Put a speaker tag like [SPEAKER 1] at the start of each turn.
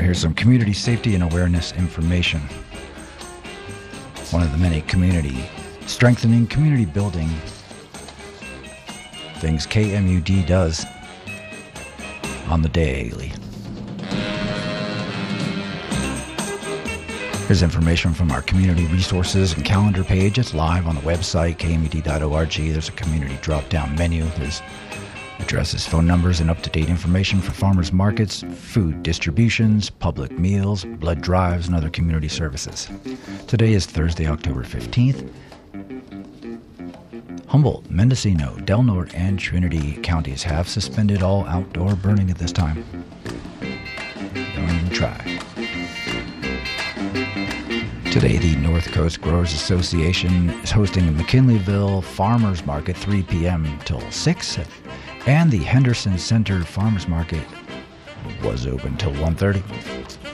[SPEAKER 1] here's some community safety and awareness information. One of the many strengthening, community building things KMUD does on the daily. Here's information from our community resources and calendar page. It's live on the website, kmud.org. There's a community drop-down menu. There's addresses, phone numbers, and up-to-date information for farmers markets, food distributions, public meals, blood drives, and other community services. Today is Thursday, October 15th. Humboldt, Mendocino, Del Norte, and Trinity counties have suspended all outdoor burning at this time. Don't even try. Today, the North Coast Growers Association is hosting a McKinleyville Farmers Market 3 p.m. till 6, and the Henderson Center Farmers Market was open till 1:30.